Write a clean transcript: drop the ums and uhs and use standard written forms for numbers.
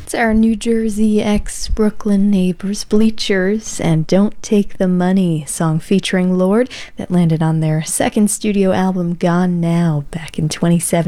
It's our New Jersey ex-Brooklyn neighbors, Bleachers, and Don't Take the Money, song featuring Lorde that landed on their second studio album, Gone Now, back in 2017.